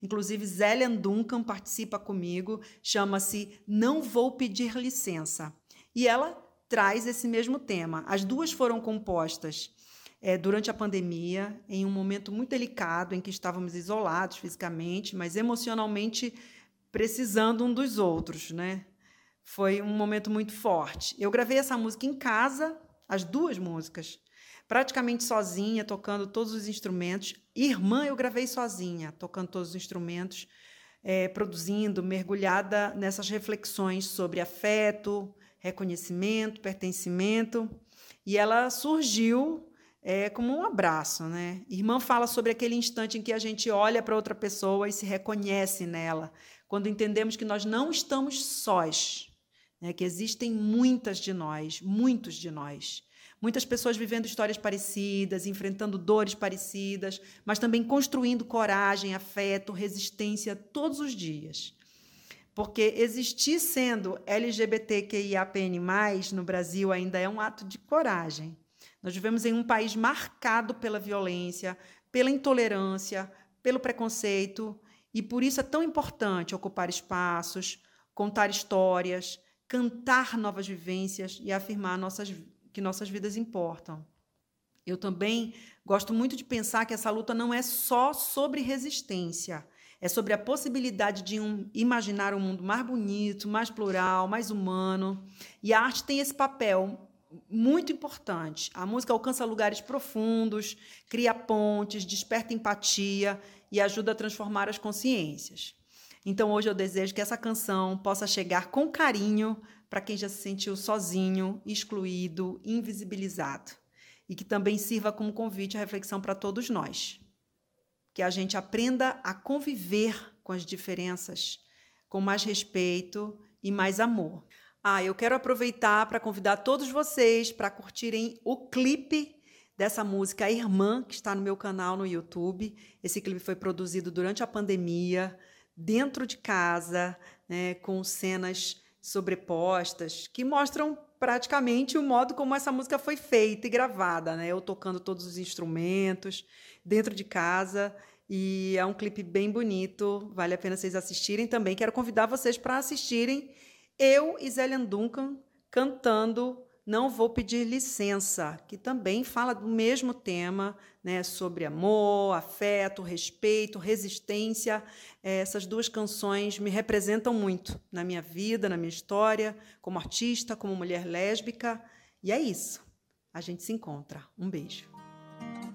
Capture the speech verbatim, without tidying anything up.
Inclusive, Zélian Duncan participa comigo, chama-se Não Vou Pedir Licença. E ela traz esse mesmo tema. As duas foram compostas é, durante a pandemia, em um momento muito delicado, em que estávamos isolados fisicamente, mas emocionalmente precisando um dos outros, né? Foi um momento muito forte. Eu gravei essa música em casa, as duas músicas, praticamente sozinha, tocando todos os instrumentos. Irmã, eu gravei sozinha, tocando todos os instrumentos, é, produzindo, mergulhada nessas reflexões sobre afeto, reconhecimento, pertencimento. E ela surgiu é, como um abraço, né? Irmã fala sobre aquele instante em que a gente olha para outra pessoa e se reconhece nela, quando entendemos que nós não estamos sós, né? Que existem muitas de nós, muitos de nós. Muitas pessoas vivendo histórias parecidas, enfrentando dores parecidas, mas também construindo coragem, afeto, resistência todos os dias. Porque existir sendo L G B T Q I A P N mais, no Brasil ainda é um ato de coragem. Nós vivemos em um país marcado pela violência, pela intolerância, pelo preconceito, e por isso é tão importante ocupar espaços, contar histórias, cantar novas vivências e afirmar nossas, que nossas vidas importam. Eu também gosto muito de pensar que essa luta não é só sobre resistência, é sobre a possibilidade de um, imaginar um mundo mais bonito, mais plural, mais humano. E a arte tem esse papel muito importante. A música alcança lugares profundos, cria pontes, desperta empatia e ajuda a transformar as consciências. Então, hoje eu desejo que essa canção possa chegar com carinho para quem já se sentiu sozinho, excluído, invisibilizado. E que também sirva como convite à reflexão para todos nós. Que a gente aprenda a conviver com as diferenças, com mais respeito e mais amor. Ah, eu quero aproveitar para convidar todos vocês para curtirem o clipe dessa música Irmã, que está no meu canal no YouTube. Esse clipe foi produzido durante a pandemia, dentro de casa, né, com cenas sobrepostas, que mostram praticamente o modo como essa música foi feita e gravada, né? Eu tocando todos os instrumentos dentro de casa, e é um clipe bem bonito, vale a pena vocês assistirem também. Quero convidar vocês para assistirem eu e Zélian Duncan cantando Não Vou Pedir Licença, que também fala do mesmo tema, né, sobre amor, afeto, respeito, resistência. Essas duas canções me representam muito na minha vida, na minha história, como artista, como mulher lésbica. E é isso. A gente se encontra. Um beijo.